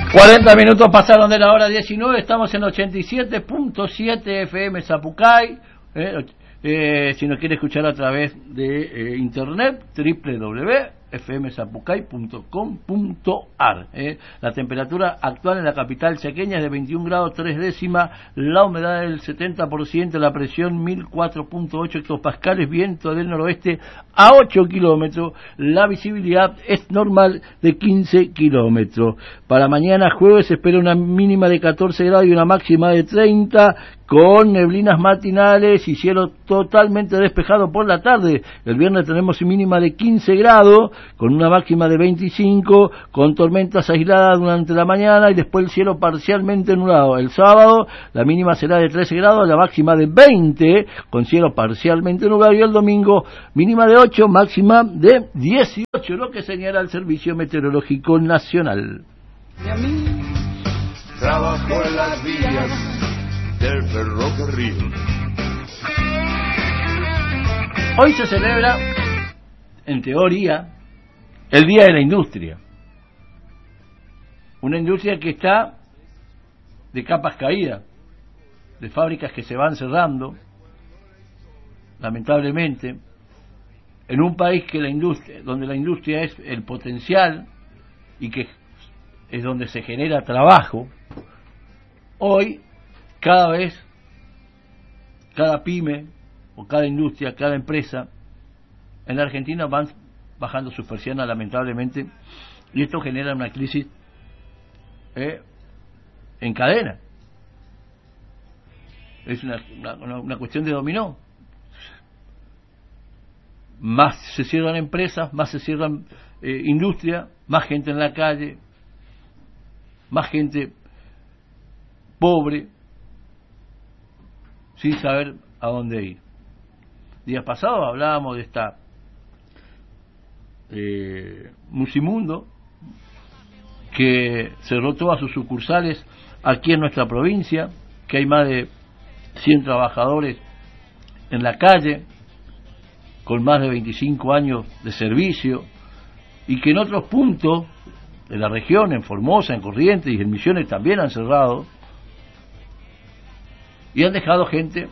40 minutos pasaron de la hora 19, estamos en 87.7 FM Zapucay. Si nos quiere escuchar a través de internet, www.fmzapucay.com.ar. La temperatura actual en la capital chaqueña es de 21 grados 3 décimas, la humedad del 70%, la presión 1004.8 hectopascales, viento del noroeste a 8 kilómetros, la visibilidad es normal de 15 kilómetros. Para mañana jueves se espera una mínima de 14 grados y una máxima de 30, con neblinas matinales y cielo totalmente despejado por la tarde. El viernes tenemos mínima de 15 grados, con una máxima de 25, con tormentas aisladas durante la mañana y después el cielo parcialmente nublado. El sábado la mínima será de 13 grados, la máxima de 20, con cielo parcialmente nublado, y el domingo mínima de 8, máxima de 18, lo que señala el Servicio Meteorológico Nacional. Y a mí trabajo en las vías del ferrocarril. Hoy se celebra, en teoría, el Día de la Industria. Una industria que está de capas caídas, de fábricas que se van cerrando, lamentablemente, en un país que donde la industria es el potencial y que es donde se genera trabajo. Hoy cada vez, cada pyme o cada industria, cada empresa en la Argentina van bajando sus persianas, lamentablemente, y esto genera una crisis en cadena. Es una cuestión de dominó. Más se cierran empresas, más se cierran industria, más gente en la calle, más gente pobre, sin saber a dónde ir. Días pasados hablábamos de esta Musimundo, que cerró todas sus sucursales aquí en nuestra provincia, que hay más de 100 trabajadores en la calle, con más de 25 años de servicio, y que en otros puntos de la región, en Formosa, en Corrientes y en Misiones, también han cerrado, y han dejado gente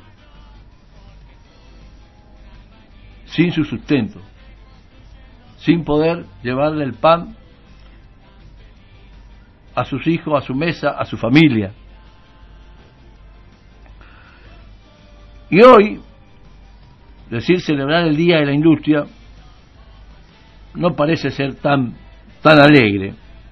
sin su sustento, sin poder llevarle el pan a sus hijos, a su mesa, a su familia. Y hoy, decir celebrar el Día de la Industria no parece ser tan alegre.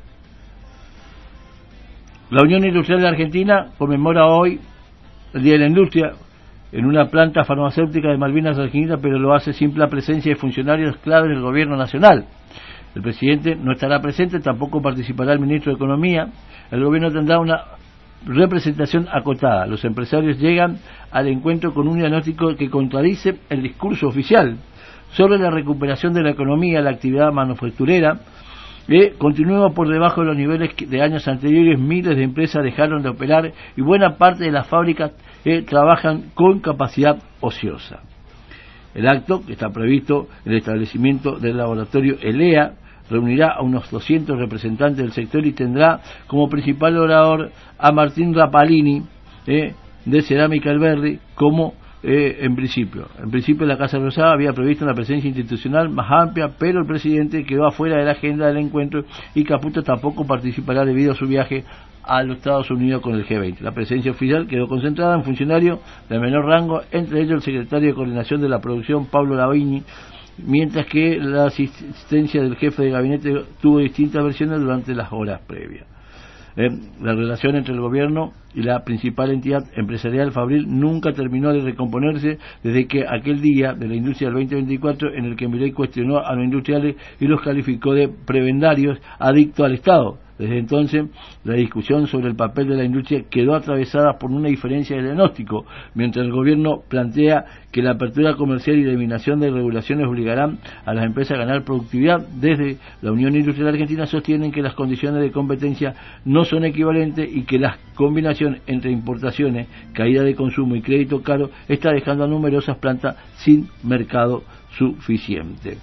La Unión Industrial de Argentina conmemora hoy el Día de la Industria en una planta farmacéutica de Malvinas Argentina, pero lo hace sin la presencia de funcionarios claves del gobierno nacional. El presidente no estará presente, tampoco participará el ministro de Economía. El gobierno tendrá una representación acotada. Los empresarios llegan al encuentro con un diagnóstico que contradice el discurso oficial sobre la recuperación de la economía, la actividad manufacturera. Continúa por debajo de los niveles de años anteriores. Miles de empresas dejaron de operar y buena parte de las fábricas trabajan con capacidad ociosa. El acto, que está previsto en el establecimiento del laboratorio ELEA, reunirá a unos 200 representantes del sector y tendrá como principal orador a Martín Rapalini, de Cerámica Alberdi, como en principio la Casa Rosada había previsto una presencia institucional más amplia, pero el presidente quedó afuera de la agenda del encuentro y Caputo tampoco participará debido a su viaje a los Estados Unidos con el G20. La presencia oficial quedó concentrada en funcionarios de menor rango, entre ellos el secretario de Coordinación de la Producción, Pablo Lavini, mientras que la asistencia del jefe de gabinete tuvo distintas versiones durante las horas previas. La relación entre el gobierno y la principal entidad empresarial, Fabril, nunca terminó de recomponerse desde que aquel día de la industria del 2024 en el que Milei cuestionó a los industriales y los calificó de prebendarios adictos al Estado. Desde entonces, la discusión sobre el papel de la industria quedó atravesada por una diferencia de diagnóstico, mientras el gobierno plantea que la apertura comercial y la eliminación de regulaciones obligarán a las empresas a ganar productividad. Desde la Unión Industrial Argentina sostienen que las condiciones de competencia no son equivalentes y que la combinación entre importaciones, caída de consumo y crédito caro está dejando a numerosas plantas sin mercado suficiente.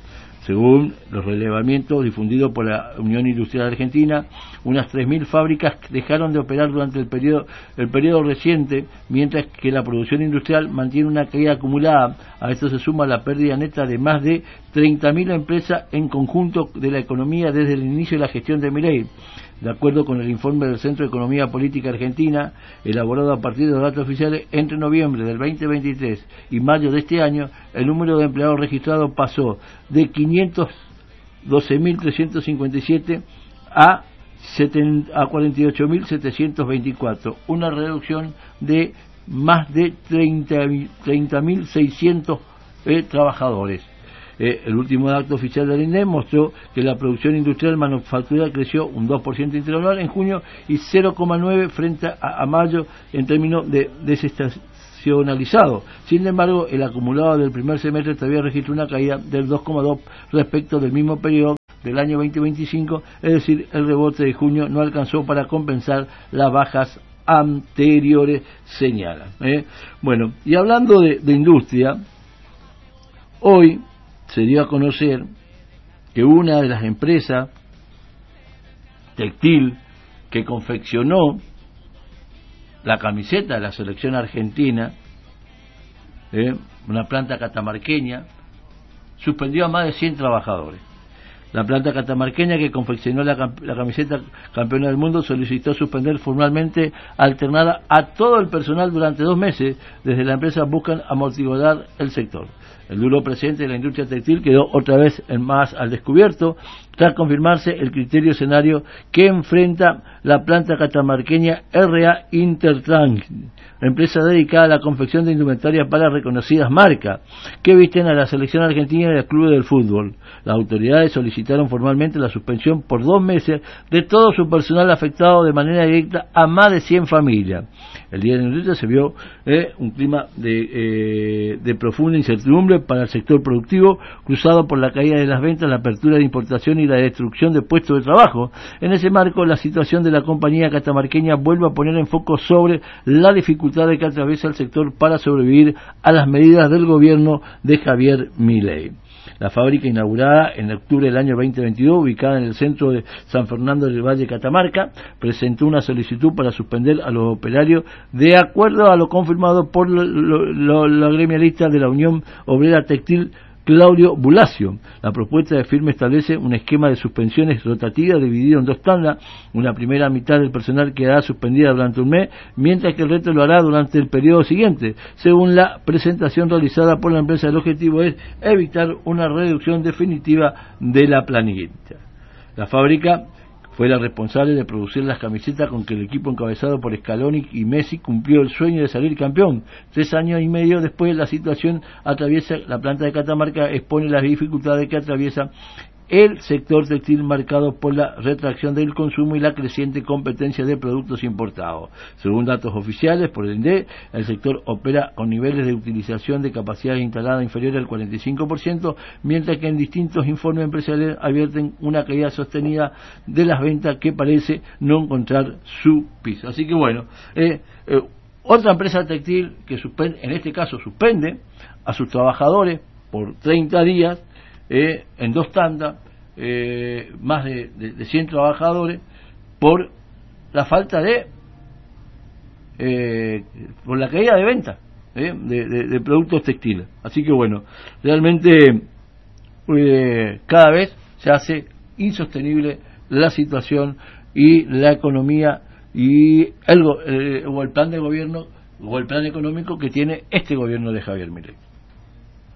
Según los relevamientos difundidos por la Unión Industrial Argentina, unas 3.000 fábricas dejaron de operar durante el periodo reciente, mientras que la producción industrial mantiene una caída acumulada. A esto se suma la pérdida neta de más de 30.000 empresas en conjunto de la economía desde el inicio de la gestión de Milei. De acuerdo con el informe del Centro de Economía Política Argentina, elaborado a partir de los datos oficiales, entre noviembre del 2023 y mayo de este año, el número de empleados registrados pasó de 512.357 a 48.724, una reducción de más de 30.600 trabajadores. El último dato oficial del INDEC mostró que la producción industrial manufacturera creció un 2% interanual en junio y 0,9% frente a mayo en términos de desestacionalizado. Sin embargo, el acumulado del primer semestre todavía registró una caída del 2,2% respecto del mismo periodo del año 2025, es decir, el rebote de junio no alcanzó para compensar las bajas anteriores, señalan. Bueno, y hablando de industria, hoy se dio a conocer que una de las empresas textil que confeccionó la camiseta de la selección argentina, una planta catamarqueña, suspendió a más de 100 trabajadores. La planta catamarqueña que confeccionó la camiseta campeona del mundo solicitó suspender formalmente alternada a todo el personal durante 2 meses. Desde la empresa buscan amortiguar el sector. El duro presente de la industria textil quedó otra vez más al descubierto tras confirmarse el criterio escenario que enfrenta la planta catamarqueña RA Intertrans, empresa dedicada a la confección de indumentaria para reconocidas marcas que visten a la selección argentina y al club del fútbol. Las autoridades solicitaron formalmente la suspensión por 2 meses de todo su personal afectado de manera directa a más de 100 familias. El día de la industria se vio un clima de profunda incertidumbre para el sector productivo, cruzado por la caída de las ventas, la apertura de importación y la destrucción de puestos de trabajo. En ese marco, la situación de la compañía catamarqueña vuelve a poner en foco sobre la dificultad que atraviesa el sector para sobrevivir a las medidas del gobierno de Javier Milei. La fábrica, inaugurada en octubre del año 2022, ubicada en el centro de San Fernando del Valle, Catamarca, presentó una solicitud para suspender a los operarios de acuerdo a lo confirmado por la gremialista de la Unión Obrera Textil, Claudio Bulacio. La propuesta de firme establece un esquema de suspensiones rotativas dividido en 2 tandas. Una primera mitad del personal quedará suspendida durante 1 mes, mientras que el resto lo hará durante el periodo siguiente. Según la presentación realizada por la empresa, el objetivo es evitar una reducción definitiva de la planilla. La fábrica fue la responsable de producir las camisetas con que el equipo encabezado por Scaloni y Messi cumplió el sueño de salir campeón. 3 años y medio después, la situación atraviesa la planta de Catamarca, expone las dificultades que atraviesa el sector textil, marcado por la retracción del consumo y la creciente competencia de productos importados. Según datos oficiales por el INDEC, el sector opera con niveles de utilización de capacidad instalada inferiores al 45%, mientras que en distintos informes empresariales advierten una caída sostenida de las ventas que parece no encontrar su piso. Así que bueno, otra empresa textil que en este caso suspende a sus trabajadores por 30 días, en 2 tandas, más de 100 trabajadores, por la falta por la caída de ventas de productos textiles. Así que bueno, realmente cada vez se hace insostenible la situación y la economía y el plan de gobierno o el plan económico que tiene este gobierno de Javier Milei.